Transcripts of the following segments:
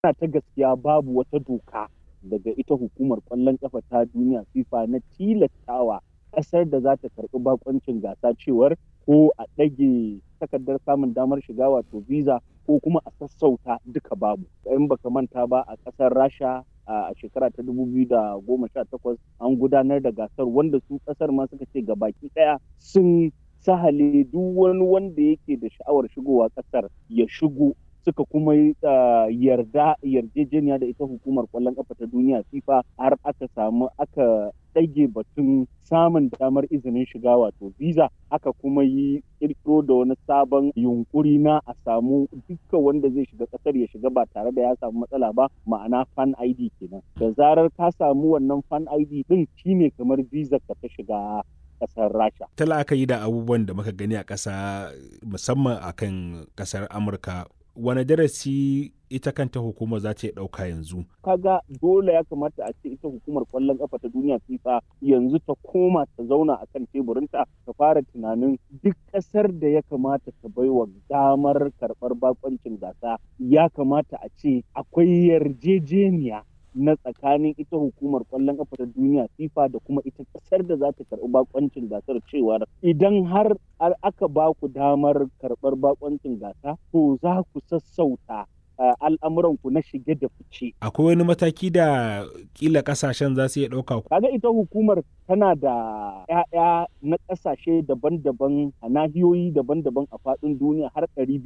ta gaskiya babu wata doka daga ita hukumar ƙwallon ƙafa ta duniya FIFA na tilastawa ƙasar da za ta karɓi bakoncin gasa cewar ko a ɗage takardar samun damar shiga wato visa ko kuma a sassauta duka babu. In baka manta ba a ƙasar Rasha a shekara ta 2018 an gudanar da gasar wanda su ƙasar ma suka ce gabaki ɗaya sun sahale duk wani wanda yake da sha'awar shigowa ƙasar ya shigo. Suka kuma yarjejeniya da ita hukumar ƙwallon ƙafa ta duniya FIFA har aka ɗage batun samun damar izinin shiga wato visa, aka kuma yi ƙirƙiro da wani sabon yunkuri na a samu duka wanda zai shiga ƙasar ya shiga ba tare da ya samu matsala ba, ma'ana fan ID kenan. Da zarar ka samu wannan fan ID din shine kamar visa ka ta shiga ƙasar Rasha. Ta la'akari da abubuwan da muka gani a ƙasa musamman akan ƙasar Amurka, wane darasi ita kanta hukumar za ta ɗauka yanzu? Kaga dole ya kamata a ce ita hukumar ƙwallon ƙafa ta duniya FIFA yanzu ta koma ta zauna a kan teburinta ta fara tunanin duk ƙasar da ya kamata ta baiwa damar karɓar bakoncin gasa ya kamata a ce akwai yarjejeniya na tsakanin ita hukumar ƙwallon ƙafa ta duniya FIFA da kuma ita ƙasar da za ta karɓi bakoncin gasar cewar idan har aka ba ku damar karɓar bakoncin gasa to za ku sassauta al'amuranku na shige da fice. Akwai wani mataki da kila kasashen za su iya ɗauka? Kaga ita hukumar tana da 'ya'ya na ƙasashe daban-daban a nahiyoyi daban-daban a faɗin duniya har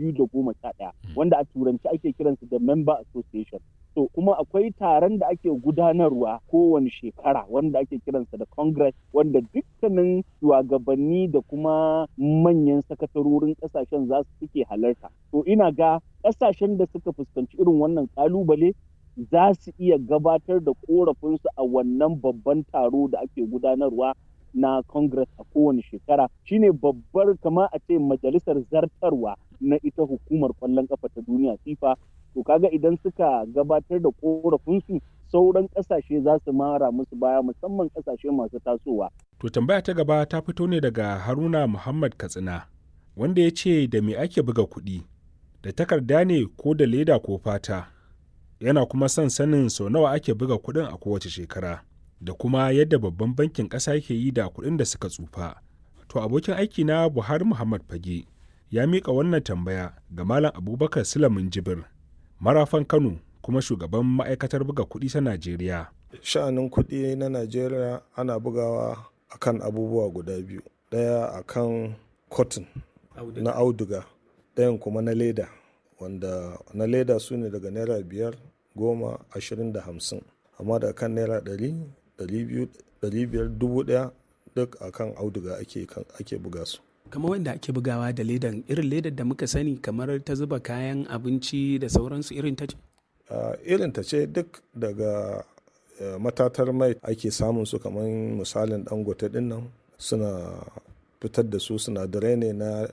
211 wanda a turanci ake kiransu da member association. To kuma akwai taron da ake gudanarwa kowane shekara wanda ake kiransa da congress wanda dukkanin shugabanni da kuma manyan sakatarorin ƙasashen za su suke halarta. To ina ga ƙasashen da suka fuskanci irin wannan ƙalubale za su iya gabatar da ƙorafinsu a wannan babban taro da ake gudanarwa na Congress a kowane shekara. Shine babbar kama a ce majalisar zartarwa na ita hukumar ƙwallon ƙafa ta duniya FIFA. To kaga idan suka gabatar da ƙorafinsu sauran ƙasashe za su mara musu baya musamman ƙasashe masu tasowa. To tambaya ta gaba ta fito ne daga Haruna Muhammad Katsina wanda ya ce da me ake buga kuɗi, da takarda ne ko da leda ko fata? Yana kuma son sanin sau nawa ake buga kuɗin a kowace shekara da kuma yadda babban bankin ƙasa yake yi da kuɗin da suka tsufa. To abokin aiki na Buhari Muhammad Fage ya miƙa wannan tambaya ga Malam Abubakar Sulamin Jibir, marafan Kano kuma shugaban ma'aikatar buga kuɗi ta Najeriya. Sha'anin kuɗi na Najeriya ana bugawa akan abubuwa guda biyu. Ɗaya akan cotton na auduga, ɗayan kuma na leda, wanda na leda su ne daga naira 5, 10, 20 da 50, amma da kan naira 100, 200, 500, 1000 duk akan auduga ake buga su. Kamar wanda ake bugawa da ledan, irin ledar da muka sani kamar ta zuba kayan abinci da sauransu, irin ta ce? Irin ta ce, duk daga matatar mai ake samun su, kamar misalin Dangote din nan suna fitar da su, sinadarai ne na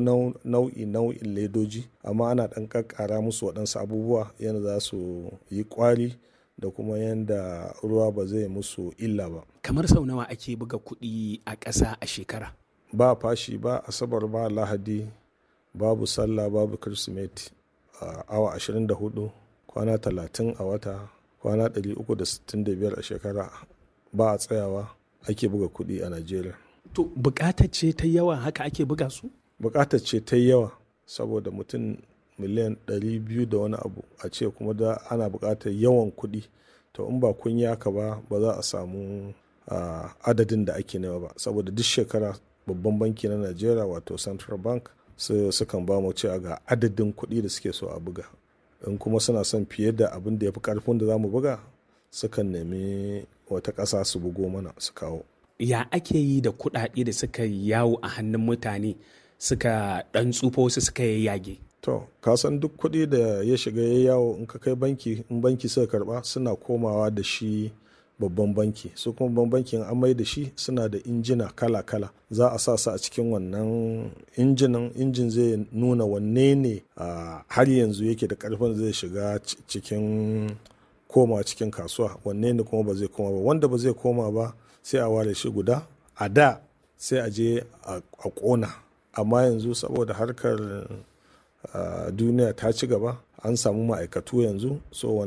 nau'in ledoji, amma ana ɗan ƙaƙƙara musu waɗansu abubuwa yadda za su yi ƙwari da kuma yadda ruwa ba zai musu illa ba. Kamar sau nawa ake buga kuɗi a ƙasa a shekara? Ba fashi, ba asabar, ba lahadi, babu sallah, babu kirsimeti, awa 24, kwana 30 a wata, kwana 365 a shekara, ba a tsayawa ake buga kuɗi a Najeriya. To bukatar ce ta yawa haka ake buga su? Bukatar ce ta yawa saboda mutum miliyan 200 da wani abu a ce kuma da ana bukatar yawan kuɗi, to in ba kun yi haka ba za a samu adadin da ake nema ba, saboda duk shekara babban banki na Najeriya wato Central Bank sukan ba mu cewa ga adadin kuɗi da suke so a buga. In kuma suna son fiye da abin da ya fi ƙarfin da za mu buga, sukan nemi wata ƙasa su bugo mana su kawo. Ya ake yi da kuɗaɗe da suka yawo a hannun mutane suka ɗan tsufa wasu suka yayyage? To, ka san duk kuɗi da ya shiga ya yawo in ka kai banki, in banki suka karɓa suna komawa da shi babban banki. Su kuma babban bankin an mai da shi suna da injina kala-kala. Za a sa su a cikin wannan injin zai nuna wanne ne har yanzu yake da ƙarfin zai shiga cikin kasuwa, wanne ne kuma ba zai koma ba. Wanda ba zai koma ba sai a ware shi guda, a da sai a je a ƙona, amma yanzu saboda harkar duniya ta ci gaba an samu ma'aikatu yanzu so